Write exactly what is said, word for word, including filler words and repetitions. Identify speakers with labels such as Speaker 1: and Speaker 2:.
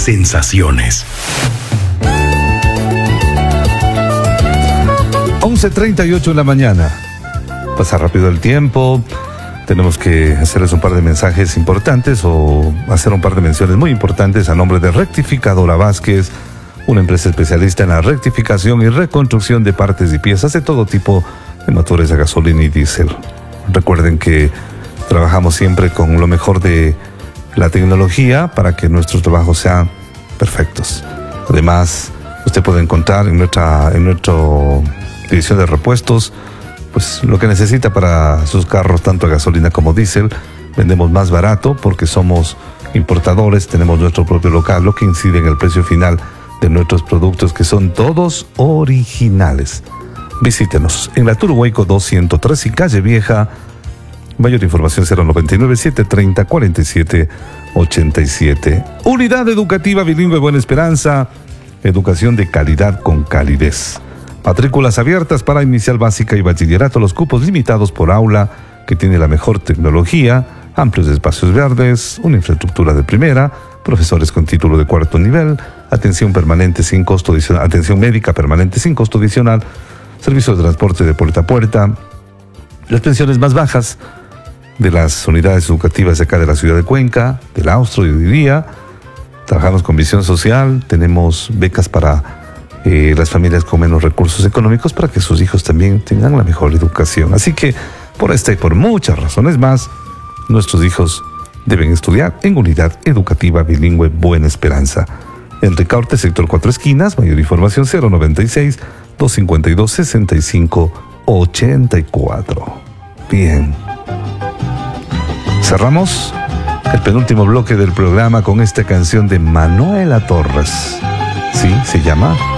Speaker 1: sensaciones.
Speaker 2: once treinta y ocho de la mañana. Pasa rápido el tiempo. Tenemos que hacerles un par de mensajes importantes o hacer un par de menciones muy importantes a nombre de Rectificadora Vázquez, una empresa especialista en la rectificación y reconstrucción de partes y piezas de todo tipo de motores a gasolina y diésel. Recuerden que trabajamos siempre con lo mejor de la tecnología para que nuestros trabajos sean perfectos. Además, usted puede encontrar en nuestra, en nuestra división de repuestos pues lo que necesita para sus carros, tanto a gasolina como diésel. Vendemos más barato porque somos importadores, tenemos nuestro propio local, lo que incide en el precio final de nuestros productos, que son todos originales. Visítenos en la Turuhueco doscientos tres y Calle Vieja. Mayor información cero noventa y nueve, siete treinta, cuarenta y siete ochenta y siete. Unidad Educativa Bilingüe Buena Esperanza, educación de calidad con calidez. Matrículas abiertas para inicial básica y bachillerato, los cupos limitados por aula, que tiene la mejor tecnología, amplios espacios verdes, una infraestructura de primera, profesores con título de cuarto nivel, atención permanente sin costo adicional, atención médica permanente sin costo adicional, servicios de transporte de puerta a puerta, las pensiones más bajas de las unidades educativas de acá de la ciudad de Cuenca, del Austro, yo diría. Trabajamos con visión social, tenemos becas para eh, las familias con menos recursos económicos para que sus hijos también tengan la mejor educación. Así que por esta y por muchas razones más, nuestros hijos deben estudiar en Unidad Educativa Bilingüe Buena Esperanza. En Ricaurte, sector Cuatro Esquinas, mayor información cero noventa y seis, doscientos cincuenta y dos, sesenta y cinco ochenta y cuatro. Bien. Cerramos el penúltimo bloque del programa con esta canción de Manuela Torres. Sí, se llama